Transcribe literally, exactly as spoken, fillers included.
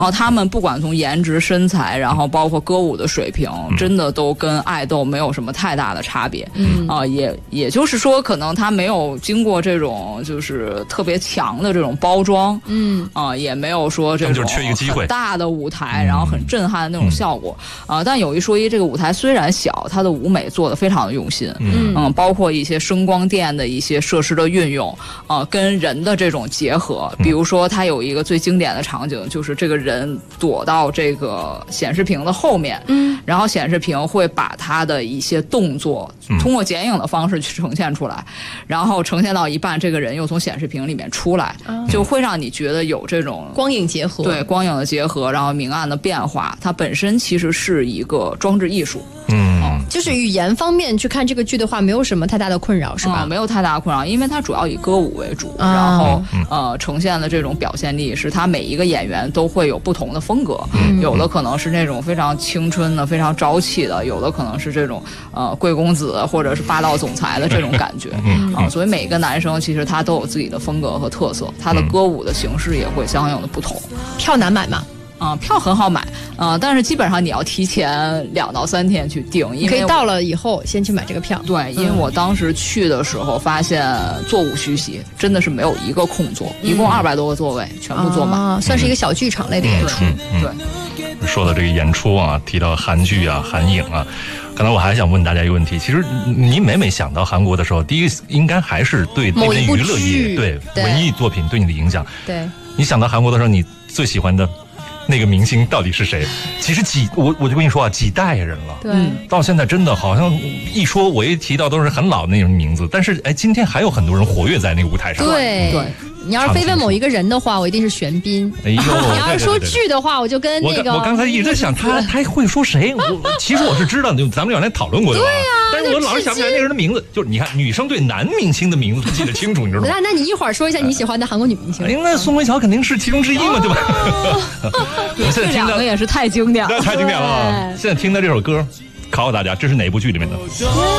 然后他们不管从颜值、身材，然后包括歌舞的水平，嗯、真的都跟爱豆没有什么太大的差别。嗯啊、呃，也也就是说，可能他没有经过这种就是特别强的这种包装，嗯啊、呃，也没有说这种很大的舞台，然后很震撼的那种效果啊、呃。但有一说一，这个舞台虽然小，它的舞美做得非常的用心，嗯嗯，包括一些声光电的一些设施的运用啊、呃，跟人的这种结合，比如说它有一个最经典的场景，就是这个人。人躲到这个显示屏的后面，嗯，然后显示屏会把他的一些动作通过剪影的方式去呈现出来，嗯、然后呈现到一半，这个人又从显示屏里面出来，嗯、就会让你觉得有这种光影结合， 对光影的结合，然后明暗的变化，它本身其实是一个装置艺术， 嗯，嗯就是语言方面去看这个剧的话，没有什么太大的困扰，是吧？ 嗯、没有太大的困扰，因为它主要以歌舞为主，啊、然后呃呈现的这种表现力是它每一个演员都会有不同的风格，嗯、有的可能是那种非常青春的、非常朝气的，有的可能是这种呃贵公子或者是霸道总裁的这种感觉，嗯、啊，所以每个男生其实他都有自己的风格和特色，他的歌舞的形式也会相应的不同。 票难买吗？ 啊、呃，票很好买，啊、呃，但是基本上你要提前两到三天去订，因为可以到了以后先去买这个票。 对，因为我当时去的时候发现座无虚席，真的是没有一个空座，嗯、一共二百多个座位全部坐满， 啊，算是一个小剧场类的演出。 嗯嗯、对，说到这个演出啊，提到韩剧啊、韩影啊。刚才我还想问大家一个问题，其实你每每想到韩国的时候，第一应该还是对那边娱乐业、对文艺作品对你的影响。 对， 你想到韩国的时候，你最喜欢的那个明星到底是谁？其实几我我就跟你说啊，几代人了， 对， 到现在真的好像一说，我一提到都是很老的那种名字，但是哎，今天还有很多人活跃在那个舞台上。 对对。你要是非问某一个人的话，我一定是玄彬。 哎呦， 你要是说剧的话，我就跟那个…… 我我刚才一直在想他他会说谁？我其实我是知道的，咱们原来讨论过的。 对呀， 但是我老是想不起来那个人的名字。就是你看，女生对男明星的名字她记得清楚，你知道吗？ 那那你一会儿说一下你喜欢的韩国女明星。 那宋慧乔肯定是其中之一嘛，对吧？ 我现在听的也是太经典了， 太经典了。现在听的这首歌，考考大家，这是哪部剧里面的？